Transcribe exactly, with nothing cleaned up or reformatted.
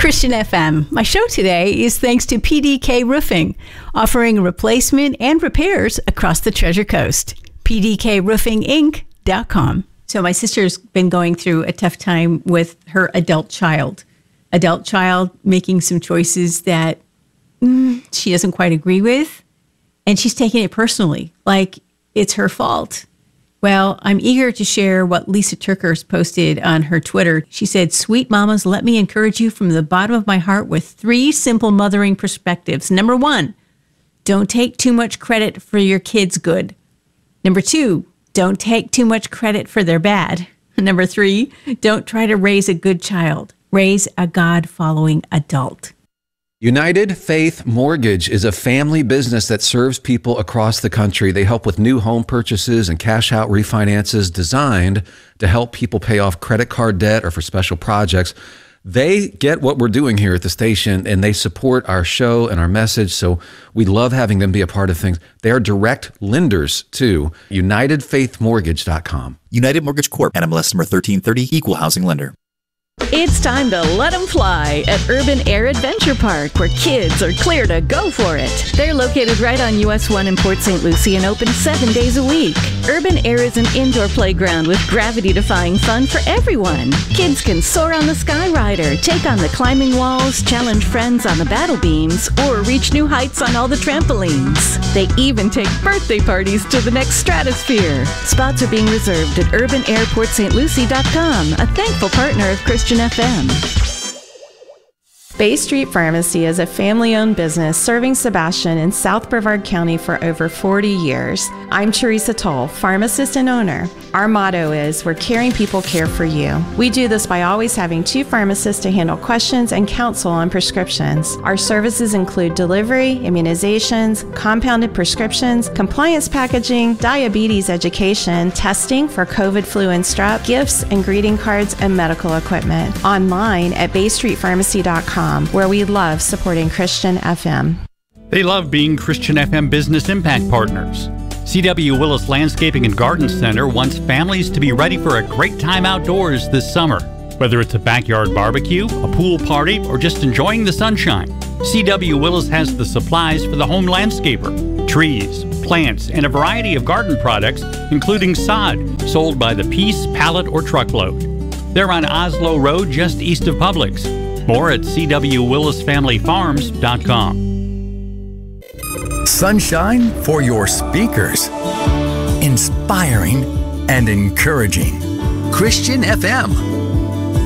Christian F M. My show today is thanks to P D K Roofing, offering replacement and repairs across the Treasure Coast. P D K roofing inc dot com. So my sister's been going through a tough time with her adult child. Adult child making some choices that mm, she doesn't quite agree with. And she's taking it personally, like it's her fault. Well, I'm eager to share what Lisa Turkers posted on her Twitter. She said, "Sweet mamas, let me encourage you from the bottom of my heart with three simple mothering perspectives. Number one, don't take too much credit for your kids' good. Number two, don't take too much credit for their bad. Number three, don't try to raise a good child. Raise a God-following adult." United Faith Mortgage is a family business that serves people across the country. They help with new home purchases and cash-out refinances designed to help people pay off credit card debt or for special projects. They get what we're doing here at the station, and they support our show and our message, so we love having them be a part of things. They are direct lenders, too. United Faith Mortgage dot com. United Mortgage Corp. N M L S number thirteen thirty, Equal Housing Lender. It's time to let them fly at Urban Air Adventure Park, where kids are clear to go for it. They're located right on U S one in Port Saint Lucie and open seven days a week. Urban Air is an indoor playground with gravity-defying fun for everyone. Kids can soar on the Skyrider, take on the climbing walls, challenge friends on the battle beams, or reach new heights on all the trampolines. They even take birthday parties to the next stratosphere. Spots are being reserved at urban air port st lucie dot com, a thankful partner of Christian F M. Bay Street Pharmacy is a family-owned business serving Sebastian in South Brevard County for over forty years. I'm Teresa Toll, pharmacist and owner. Our motto is, "Where caring people care for you." We do this by always having two pharmacists to handle questions and counsel on prescriptions. Our services include delivery, immunizations, compounded prescriptions, compliance packaging, diabetes education, testing for COVID, flu, and strep, gifts and greeting cards, and medical equipment. Online at bay street pharmacy dot com, where we love supporting Christian F M. They love being Christian F M Business Impact Partners. C W Willis Landscaping and Garden Center wants families to be ready for a great time outdoors this summer. Whether it's a backyard barbecue, a pool party, or just enjoying the sunshine, C W Willis has the supplies for the home landscaper: trees, plants, and a variety of garden products, including sod, sold by the piece, pallet, or truckload. They're on Oslo Road, just east of Publix. More at c w willis family farms dot com. Sunshine for your speakers. Inspiring and encouraging. Christian F M